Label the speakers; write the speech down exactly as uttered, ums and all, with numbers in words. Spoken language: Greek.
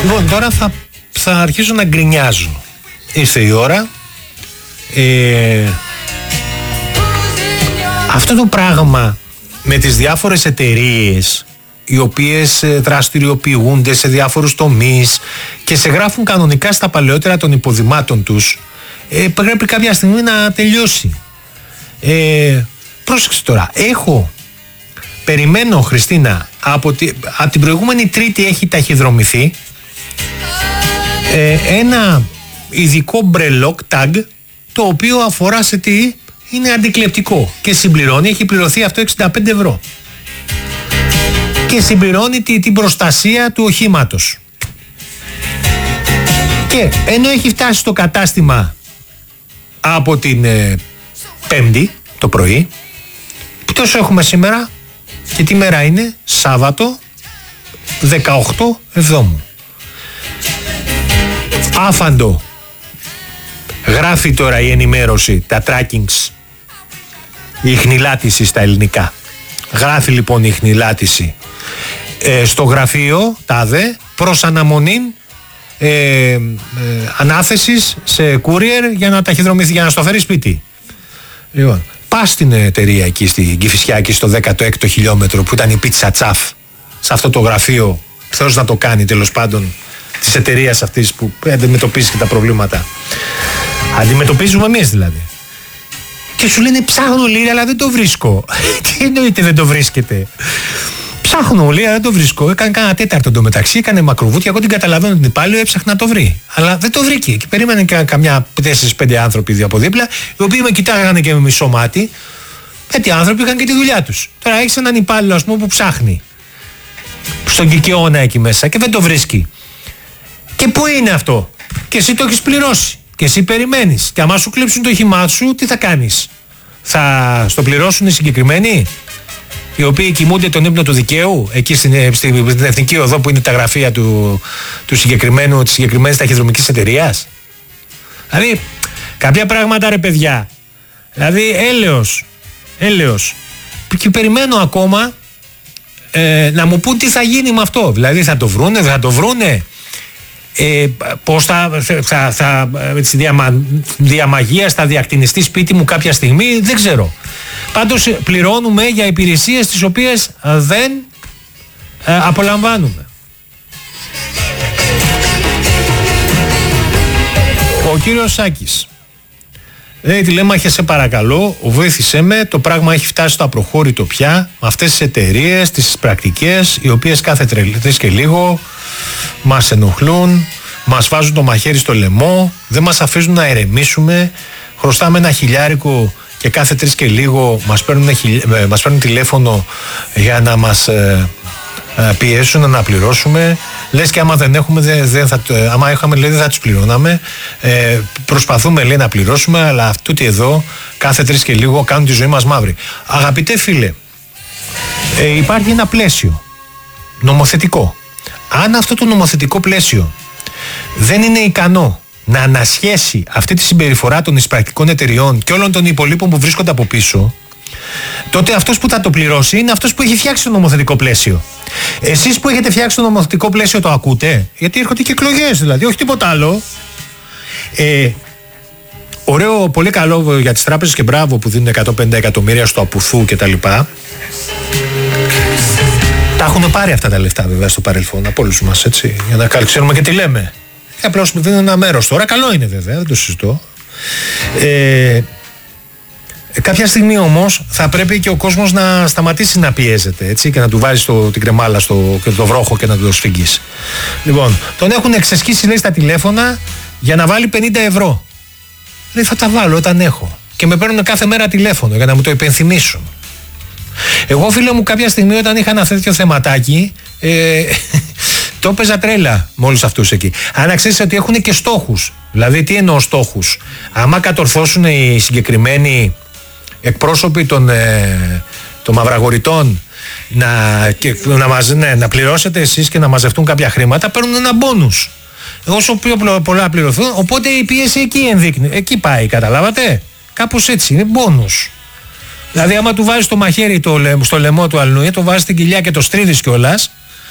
Speaker 1: Λοιπόν, τώρα θα, θα αρχίσω να γκρινιάζω. Ήρθε η ώρα. Ε, αυτό το πράγμα με τις διάφορες εταιρείες οι οποίες δραστηριοποιούνται σε διάφορους τομείς και σε γράφουν κανονικά στα παλαιότερα των υποδημάτων τους, ε, πρέπει κάποια στιγμή να τελειώσει. Ε, πρόσεξε τώρα, έχω, περιμένω Χριστίνα, από, τη, από την προηγούμενη Τρίτη έχει ταχυδρομηθεί ε, ένα ειδικό μπρελόκ tag, το οποίο αφορά σε τι, είναι αντικλεπτικό και συμπληρώνει, έχει πληρωθεί αυτό εξήντα πέντε ευρώ και συμπληρώνει τη, την προστασία του οχήματος. Και ενώ έχει φτάσει στο κατάστημα από την ε, Πέμπτη το πρωί, τόσο έχουμε σήμερα και τι μέρα είναι? Σάββατο δεκαοκτώ Εβδόμου. Άφαντο γράφει τώρα η ενημέρωση, τα trackings, η ιχνηλάτηση στα ελληνικά. Γράφει λοιπόν η ιχνηλάτηση ε, στο γραφείο τάδε προς αναμονή ε, ε, ανάθεσης σε courier για να ταχυδρομηθεί, για να στο φέρει σπίτι. Λοιπόν, πας στην εταιρεία εκεί στην Κηφισιά, εκεί στο δέκατο έκτο χιλιόμετρο που ήταν η πίτσα τσαφ, σε αυτό το γραφείο, θέλω να το κάνει τέλος πάντων, της εταιρείας αυτής που αντιμετωπίζει και τα προβλήματα. Αντιμετωπίζουμε εμείς δηλαδή. Και σου λένε ψάχνω λίρα αλλά δεν το βρίσκω. Τι εννοείται δεν το βρίσκεται? Ψάχνω λίρα δεν το βρίσκω. Έκανε κάνα τέταρτο εντωμεταξύ, έκανε μακροβούτια. Εγώ την καταλαβαίνω την υπάλληλο, έψαχνα να το βρει. Αλλά δεν το βρήκε. Και περίμενε και καμιά τέσσερις πέντε άνθρωποι δύο από δίπλα, οι οποίοι με κοιτάγανε και με μισό μάτι. Γιατί οι άνθρωποι είχαν και τη δουλειά τους. Τώρα έχεις έναν υπάλληλο, ας πούμε, που ψάχνει στον Κικαιώνα εκεί μέσα και δεν το βρίσκει. Και πού είναι αυτό? Και εσύ το έχεις πληρώσει. Και εσύ περιμένεις. Και άμα σου κλέψουν το όχημά σου, τι θα κάνεις? Θα στο πληρώσουν οι συγκεκριμένοι, οι οποίοι κοιμούνται τον ύπνο του δικαίου, εκεί στην, στην, στην Εθνική Οδό που είναι τα γραφεία του, του συγκεκριμένου, της συγκεκριμένης ταχυδρομικής εταιρείας. Δηλαδή, κάποια πράγματα ρε παιδιά. Δηλαδή, έλεος. Έλεος. Και περιμένω ακόμα ε, να μου πούν τι θα γίνει με αυτό. Δηλαδή, θα το βρούνε, δεν θα το βρούνε. Ε, πώς θα, θα, θα έτσι, διαμα, διαμαγείας θα διακτηνιστεί σπίτι μου κάποια στιγμή, δεν ξέρω. Πάντως πληρώνουμε για υπηρεσίες τις οποίες δεν ε, απολαμβάνουμε. Ο κύριος Σάκης λέει τηλέμαχε, σε παρακαλώ, βοήθησέ με, το πράγμα έχει φτάσει στο απροχώρητο πια, με αυτές τις εταιρείες, τις πρακτικές, οι οποίες κάθε τρελές και λίγο μας ενοχλούν, μας βάζουν το μαχαίρι στο λαιμό, δεν μας αφήσουν να ερεμήσουμε, χρωστάμε ένα χιλιάρικο και κάθε τρεις και λίγο μας παίρνουν, μας παίρνουν τηλέφωνο για να μας ε, ε, πιέσουν να πληρώσουμε. Λες και άμα δεν έχουμε, δεν, δεν θα, άμα είχαμε λέει δεν θα τους πληρώναμε. Ε, προσπαθούμε λέει να πληρώσουμε, αλλά αυτούτοι εδώ κάθε τρεις και λίγο κάνουν τη ζωή μας μαύρη. Αγαπητέ φίλε, ε, υπάρχει ένα πλαίσιο νομοθετικό. Αν αυτό το νομοθετικό πλαίσιο δεν είναι ικανό να ανασχέσει αυτή τη συμπεριφορά των εισπρακτικών εταιριών και όλων των υπολείπων που βρίσκονται από πίσω, τότε αυτός που θα το πληρώσει είναι αυτός που έχει φτιάξει το νομοθετικό πλαίσιο. Εσείς που έχετε φτιάξει το νομοθετικό πλαίσιο το ακούτε? Γιατί έρχονται και εκλογές δηλαδή, όχι τίποτα άλλο. Ε, ωραίο, πολύ καλό για τις τράπεζες και μπράβο που δίνουν εκατόν πενήντα εκατομμύρια στο Απουθού και τα λοιπά. Τα έχουν πάρει αυτά τα λεφτά βέβαια στο παρελθόν από όλους μας, έτσι, για να ξέρουμε και τι λέμε. Και απλώς μου δίνουν ένα μέρος τώρα, καλό είναι βέβαια, δεν το συζητώ. Ε, κάποια στιγμή όμως θα πρέπει και ο κόσμος να σταματήσει να πιέζεται, έτσι, και να του βάζει το, την κρεμάλα στο και το βρόχο και να του το σφίγγεις. Λοιπόν, τον έχουν εξασκήσει λέει στα τηλέφωνα για να βάλει πενήντα ευρώ. Λέει θα τα βάλω όταν έχω. Και με παίρνουν κάθε μέρα τηλέφωνο για να μου το υπενθυμίσουν. Εγώ φίλε μου κάποια στιγμή όταν είχα ένα τέτοιο θεματάκι ε, το έπαιζα τρέλα με όλους αυτούς εκεί. Αν ξέρεις ότι έχουν και στόχους. Δηλαδή τι εννοώ στόχους? Άμα κατορθώσουν οι συγκεκριμένοι εκπρόσωποι των, ε, των μαυραγοριτών να, και, να, μαζ, ναι, να πληρώσετε εσείς και να μαζευτούν κάποια χρήματα, παίρνουν ένα μπόνους. Όσο πιο πολλά πληρωθούν, οπότε η πίεση εκεί ενδείκνει. Εκεί πάει, καταλάβατε? Κάπως έτσι, είναι μπόνους. Δηλαδή, άμα του βάζεις το μαχαίρι το, στο λαιμό του αλλού, το βάζεις στην κοιλιά και το στρίβεις κιόλας,